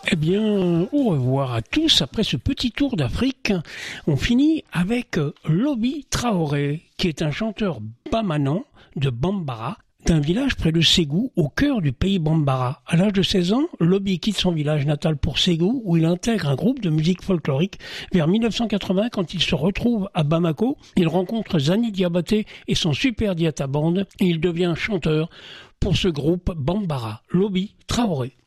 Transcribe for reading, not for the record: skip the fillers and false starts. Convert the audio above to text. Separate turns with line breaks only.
Eh bien, au revoir à tous. Après ce petit tour d'Afrique, on finit avec Lobby Traoré, qui est un chanteur bamanan de Bambara, d'un village près de Ségou, au cœur du pays Bambara. À l'âge de 16 ans, Lobby quitte son village natal pour Ségou, où il intègre un groupe de musique folklorique. Vers 1980, quand il se retrouve à Bamako, il rencontre Zani Diabaté et son super Diata Band, et il devient chanteur pour ce groupe Bambara, Lobby Traoré.